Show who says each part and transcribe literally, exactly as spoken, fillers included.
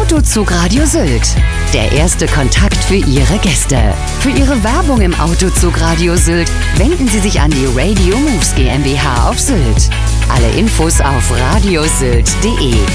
Speaker 1: Autozug Radio Sylt. Der erste Kontakt für Ihre Gäste. Für Ihre Werbung im Autozug Radio Sylt wenden Sie sich an die Radio Moves GmbH auf Sylt. Alle Infos auf radiosylt punkt de.